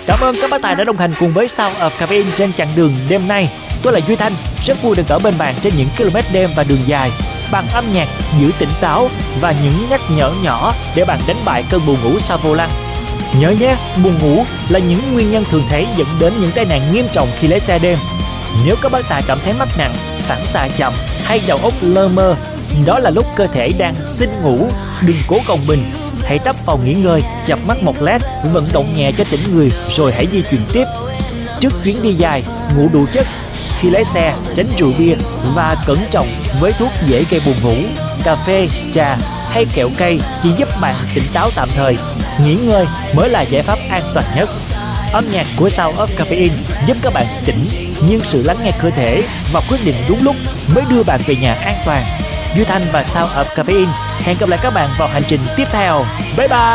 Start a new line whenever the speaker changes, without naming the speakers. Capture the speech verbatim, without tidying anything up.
Cảm ơn các bác tài đã đồng hành cùng với Sound of Caffeine trên chặng đường đêm nay. Tôi là Duy Thanh, rất vui được ở bên bạn trên những km đêm và đường dài, bằng âm nhạc giữ tỉnh táo và những nhắc nhở nhỏ để bạn đánh bại cơn buồn ngủ sau vô lăng. Nhớ nhé, buồn ngủ là những nguyên nhân thường thấy dẫn đến những tai nạn nghiêm trọng khi lái xe đêm. Nếu các bác tài cảm thấy mắt nặng, phản xạ chậm hay đầu óc lơ mơ, đó là lúc cơ thể đang xin ngủ. Đừng cố gồng mình, hãy tấp phòng nghỉ ngơi, chợp mắt một lát, vận động nhẹ cho tỉnh người rồi hãy di chuyển tiếp. Trước chuyến đi dài, ngủ đủ giấc. Khi lái xe, tránh rượu bia và cẩn trọng với thuốc dễ gây buồn ngủ. Cà phê, trà hay kẹo cây chỉ giúp bạn tỉnh táo tạm thời. Nghỉ ngơi mới là giải pháp an toàn nhất. Âm nhạc của Sound of Caffeine giúp các bạn tỉnh, nhưng sự lắng nghe cơ thể và quyết định đúng lúc mới đưa bạn về nhà an toàn. Duy Thanh và Sound of Caffeine hẹn gặp lại các bạn vào hành trình tiếp theo. Bye bye.